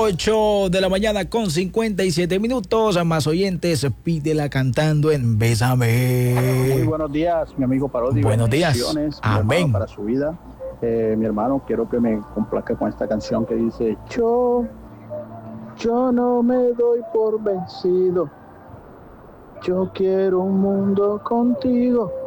8 de la mañana con 57 minutos. A más oyentes, pídela cantando en Bésame. Muy buenos días, mi amigo Parodi. Buenos días. Amén. Para su vida. Mi hermano, quiero que me complazca con esta canción que dice: yo no me doy por vencido. Yo quiero un mundo contigo.